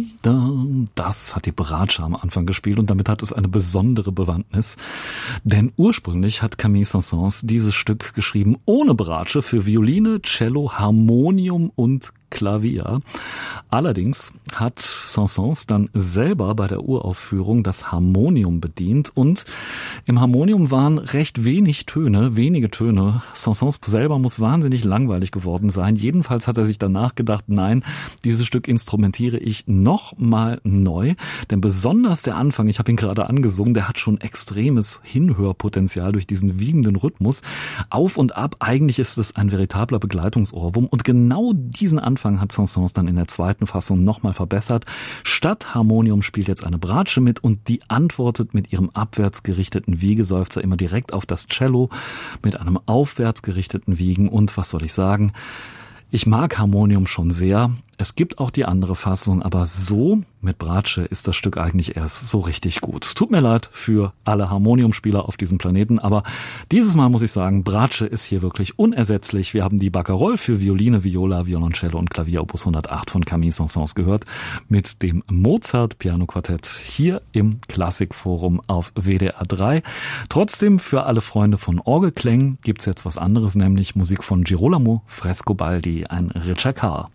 Das hat die Bratsche am Anfang gespielt und damit hat es eine besondere Bewandtnis. Denn ursprünglich hat Camille Saint-Saëns dieses Stück geschrieben ohne Bratsche für Violine, Cello, Harmonium und Klavier. Allerdings hat Saint-Saëns dann selber bei der Uraufführung das Harmonium bedient und im Harmonium waren recht wenige Töne. Saint-Saëns selber muss wahnsinnig langweilig geworden sein. Jedenfalls hat er sich danach gedacht, nein, dieses Stück instrumentiere ich nochmal neu. Denn besonders der Anfang, ich habe ihn gerade angesungen, der hat schon extremes Hinhörpotenzial durch diesen wiegenden Rhythmus. Auf und ab, eigentlich ist es ein veritabler Begleitungsohrwurm und genau diesen Anfang hat Saint-Saëns dann in der zweiten Fassung nochmal verbessert. Statt Harmonium spielt jetzt eine Bratsche mit und die antwortet mit ihrem abwärts gerichteten Wiegeseufzer immer direkt auf das Cello mit einem aufwärts gerichteten Wiegen. Und was soll ich sagen? Ich mag Harmonium schon sehr. Es gibt auch die andere Fassung, aber so mit Bratsche ist das Stück eigentlich erst so richtig gut. Tut mir leid für alle Harmoniumspieler auf diesem Planeten, aber dieses Mal muss ich sagen, Bratsche ist hier wirklich unersetzlich. Wir haben die Barcarolle für Violine, Viola, Violoncello und Klavier Opus 108 von Camille Saint-Saëns gehört mit dem Mozart Piano Quartett hier im Klassikforum auf WDR 3. Trotzdem für alle Freunde von Orgelklängen gibt's jetzt was anderes, nämlich Musik von Girolamo Frescobaldi, ein Ricercar.